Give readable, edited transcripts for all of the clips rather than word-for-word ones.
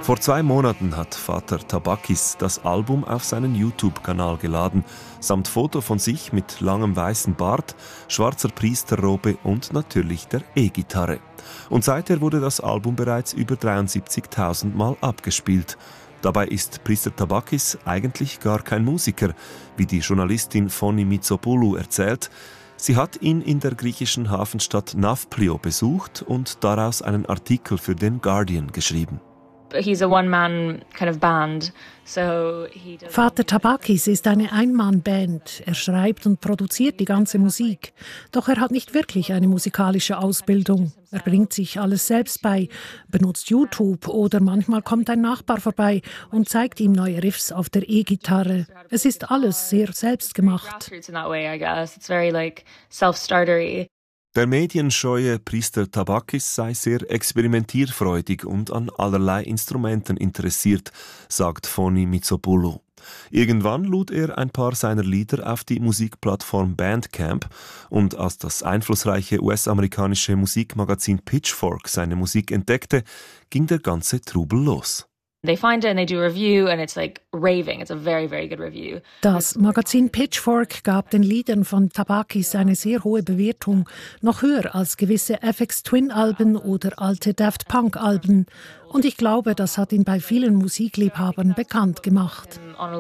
Vor 2 Monaten hat Vater Tabakis das Album auf seinen YouTube-Kanal geladen, samt Foto von sich mit langem weißen Bart, schwarzer Priesterrobe und natürlich der E-Gitarre. Und seither wurde das Album bereits über 73.000 Mal abgespielt. Dabei ist Priester Tabakis eigentlich gar kein Musiker, wie die Journalistin Foni Mitsopoulou erzählt. Sie hat ihn in der griechischen Hafenstadt Nafplio besucht und daraus einen Artikel für den Guardian geschrieben. Vater Tabakis ist eine Ein-Mann-Band. Er schreibt und produziert die ganze Musik. Doch er hat nicht wirklich eine musikalische Ausbildung. Er bringt sich alles selbst bei, benutzt YouTube oder manchmal kommt ein Nachbar vorbei und zeigt ihm neue Riffs auf der E-Gitarre. Es ist alles sehr selbstgemacht. Der medienscheue Priester Tabakis sei sehr experimentierfreudig und an allerlei Instrumenten interessiert, sagt Foni Mitsopoulou. Irgendwann lud er ein paar seiner Lieder auf die Musikplattform Bandcamp und als das einflussreiche US-amerikanische Musikmagazin Pitchfork seine Musik entdeckte, ging der ganze Trubel los. Das Magazin Pitchfork gab den Liedern von Tabakis eine sehr hohe Bewertung, noch höher als gewisse Aphex Twin-Alben oder alte Daft Punk-Alben. Und ich glaube, das hat ihn bei vielen Musikliebhabern bekannt gemacht.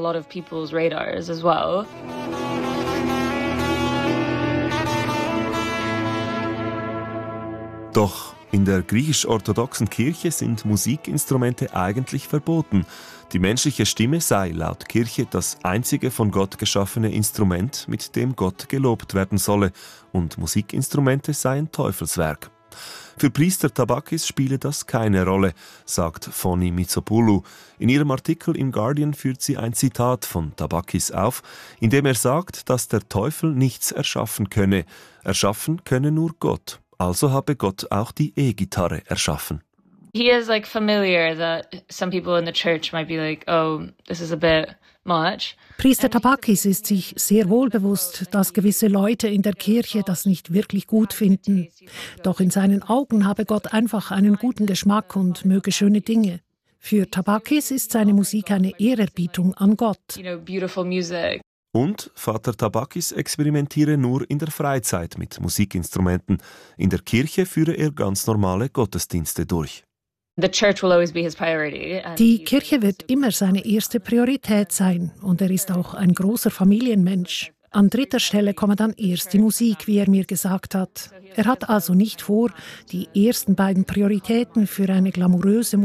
Doch in der griechisch-orthodoxen Kirche sind Musikinstrumente eigentlich verboten. Die menschliche Stimme sei laut Kirche das einzige von Gott geschaffene Instrument, mit dem Gott gelobt werden solle, und Musikinstrumente seien Teufelswerk. Für Priester Tabakis spiele das keine Rolle, sagt Foni Mitsopoulou. In ihrem Artikel im Guardian führt sie ein Zitat von Tabakis auf, in dem er sagt, dass der Teufel nichts erschaffen könne. Erschaffen könne nur Gott. Also habe Gott auch die E-Gitarre erschaffen. He is familiar that some people in the church might be like, oh, this is a bit much. Priester Tabakis ist sich sehr wohl bewusst, dass gewisse Leute in der Kirche das nicht wirklich gut finden. Doch in seinen Augen habe Gott einfach einen guten Geschmack und möge schöne Dinge. Für Tabakis ist seine Musik eine Ehrerbietung an Gott. Beautiful music. Und Vater Tabakis experimentiere nur in der Freizeit mit Musikinstrumenten. In der Kirche führe er ganz normale Gottesdienste durch. Die Kirche wird immer seine erste Priorität sein und er ist auch ein großer Familienmensch. An dritter Stelle komme dann erst die Musik, wie er mir gesagt hat. Er hat also nicht vor, die ersten beiden Prioritäten für eine glamouröse